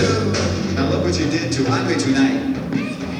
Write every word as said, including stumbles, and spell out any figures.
Now look what you did to Andre tonight.